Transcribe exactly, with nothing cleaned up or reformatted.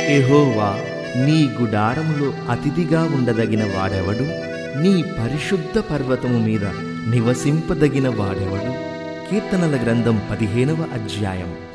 యెహోవా, నీ గుడారములో అతిథిగా ఉండదగిన వాడెవడు? నీ పరిశుద్ధ పర్వతము మీద నివసింపదగిన వాడెవడు? కీర్తనల గ్రంథం పదిహేనవ అధ్యాయం.